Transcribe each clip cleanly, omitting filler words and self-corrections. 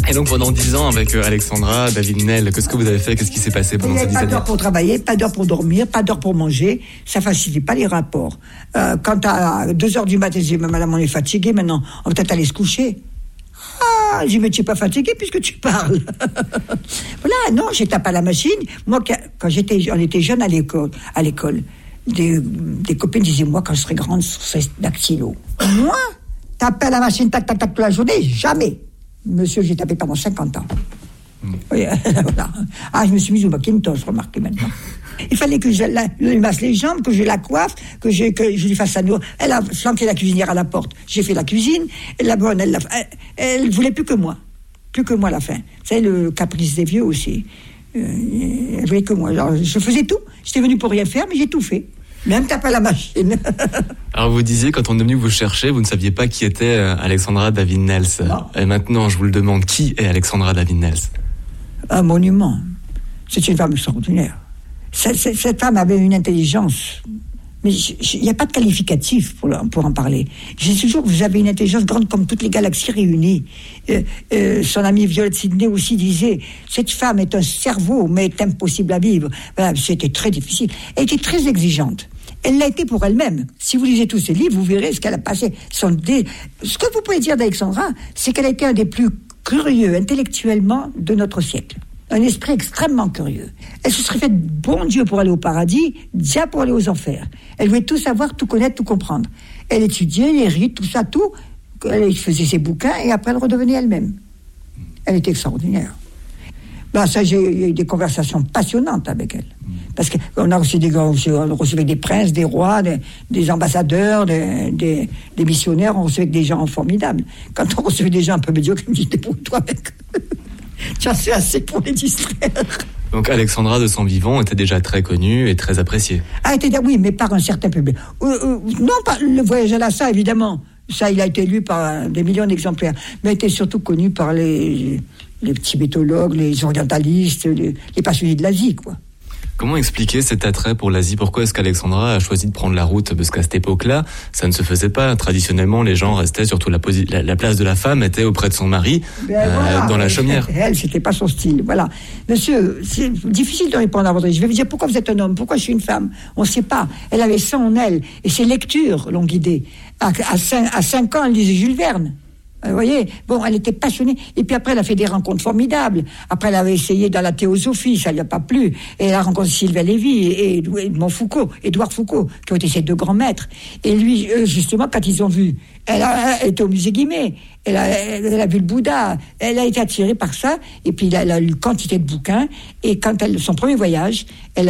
Et donc pendant 10 ans avec Alexandra, David Nel, qu'est-ce que vous avez fait? Qu'est-ce qui s'est passé pendant ces 10 années? Pas d'heure pour travailler, pas d'heure pour dormir, pas d'heure pour manger. Ça facilite pas les rapports. Quand à 2h du matin, je dis, madame, on est fatigué maintenant, on va peut-être aller se coucher. Ah, je dis, mais tu n'es pas fatigué puisque tu parles. Voilà, non, je tape à la machine. Moi, quand on était jeunes à l'école, des copines disaient, moi, quand je serai grande, je serai dactylo. Moi, taper à la machine, tac, tac, tac, toute la journée, jamais. Monsieur, j'ai tapé pendant 50 ans. Oui, voilà. Ah, je me suis mise au Macintosh, remarquez maintenant. Il fallait que je lui masse les jambes, que je la coiffe, que je lui fasse sa nourriture. Elle a flanqué la cuisinière à la porte. J'ai fait la cuisine. Et la bonne, elle voulait plus que moi. Plus que moi à la fin. C'est le caprice des vieux aussi. Elle voulait que moi. Alors, je faisais tout. J'étais venue pour rien faire, mais j'ai tout fait. Même taper à la machine. Alors vous disiez, quand on est venu vous chercher, vous ne saviez pas qui était Alexandra David Nels. Et maintenant, je vous le demande, qui est Alexandra David Nels? Un monument. C'est une femme extraordinaire. Cette femme avait une intelligence. Mais il n'y a pas de qualificatif pour en parler. Je dis toujours que vous avez une intelligence grande comme toutes les galaxies réunies. Son amie Violette Sidney aussi disait, cette femme est un cerveau, mais est impossible à vivre. Voilà, c'était très difficile. Elle était très exigeante. Elle l'a été pour elle-même. Si vous lisez tous ses livres, vous verrez ce qu'elle a passé. Ce que vous pouvez dire d'Alexandra, c'est qu'elle a été un des plus curieux intellectuellement de notre siècle. Un esprit extrêmement curieux. Elle se serait faite bon Dieu pour aller au paradis, diable pour aller aux enfers. Elle voulait tout savoir, tout connaître, tout comprendre. Elle étudiait les rites, tout ça, tout. Elle faisait ses bouquins et après elle redevenait elle-même. Elle était extraordinaire. Ben ça, j'ai eu des conversations passionnantes avec elle. Parce qu'on a reçu on recevait des princes, des rois, des ambassadeurs, des missionnaires, on recevait des gens formidables. Quand on recevait des gens un peu médiocres, ils me disaient, débrouille-toi avec eux. J'en sais assez pour les distraire. Donc Alexandra de son vivant était déjà très connue et très appréciée. Ah, oui, mais par un certain public. Non, pas le voyage à Lhasa, évidemment. Ça, il a été lu par des millions d'exemplaires. Mais il était surtout connu par les tibétologues, les orientalistes, les passionnés de l'Asie, quoi. Comment expliquer cet attrait pour l'Asie? Pourquoi est-ce qu'Alexandra a choisi de prendre la route? Parce qu'à cette époque-là, ça ne se faisait pas. Traditionnellement, les gens restaient, surtout la place de la femme était auprès de son mari, voilà, dans la chaumière. Elle, c'était pas son style. Voilà. Monsieur, c'est difficile de répondre à votre question. Je vais vous dire, pourquoi vous êtes un homme? Pourquoi je suis une femme? On ne sait pas. Elle avait ça en elle. Et ses lectures l'ont guidée. À 5 ans, elle lisait Jules Verne. Vous voyez, bon, elle était passionnée. Et puis après, elle a fait des rencontres formidables. Après, elle avait essayé dans la théosophie, ça lui a pas plu. Et elle a rencontré Sylvain Lévy et Édouard Foucault, qui ont été ses deux grands maîtres. Et lui, justement, quand ils ont vu, elle était au musée Guimet. Elle a vu le Bouddha. Elle a été attirée par ça. Et puis, elle a lu quantité de bouquins. Et quand son premier voyage, à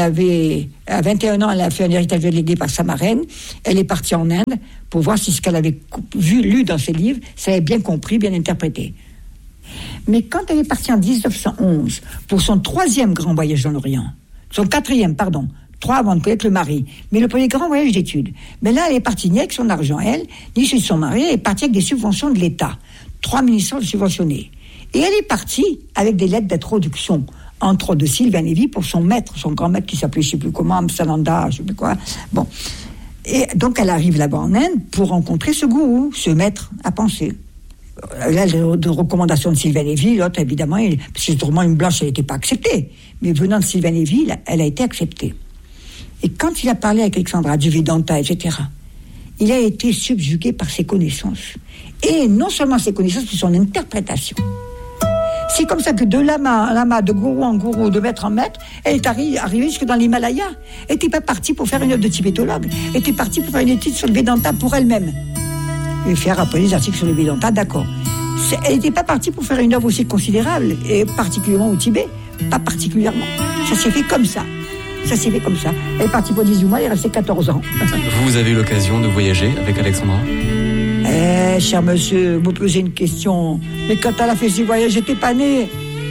21 ans, elle a fait un héritage légué par sa marraine. Elle est partie en Inde pour voir si ce qu'elle avait lu dans ses livres, ça avait bien compris, bien interprété. Mais quand elle est partie en 1911 pour son 3e grand voyage dans l'Orient, son 4e, 3 avant de connaître le mari, mais le premier grand voyage d'études, mais là elle est partie ni avec son argent, elle, ni chez son mari, elle est partie avec des subventions de l'État, 3 ministères de subventionnés. Et elle est partie avec des lettres d'introduction, entre autres de Sylvain Lévy pour son maître, son grand maître qui s'appelait je ne sais plus comment, Amsananda, je ne sais plus quoi, bon. Et donc elle arrive là-bas en Inde pour rencontrer ce gourou, ce maître à penser. Là, de recommandations de Sylvain Lévy, l'autre évidemment, parce que sûrement une blanche, elle n'était pas acceptée. Mais venant de Sylvain Lévy, elle a été acceptée. Et quand il a parlé avec Alexandra du Vedanta, etc., il a été subjugué par ses connaissances. Et non seulement ses connaissances, mais son interprétation. C'est comme ça que de lama en lama, de gourou en gourou, de maître en maître, elle est arrivée jusque dans l'Himalaya. Elle n'était pas partie pour faire une œuvre de tibétologue. Elle était partie pour faire une étude sur le Vedanta pour elle-même. Et faire après des articles sur le Vedanta, d'accord. Elle n'était pas partie pour faire une œuvre aussi considérable, et particulièrement au Tibet. Pas particulièrement. Ça s'est fait comme ça. Elle est partie pour 18 mois, elle est restée 14 ans. Vous avez eu l'occasion de voyager avec Alexandra? Cher monsieur, vous posez une question. Mais quand elle a fait ses voyages, j'étais pas née.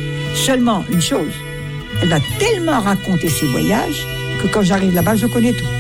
Seulement, une chose. Elle m'a tellement raconté ses voyages que quand j'arrive là-bas, je connais tout.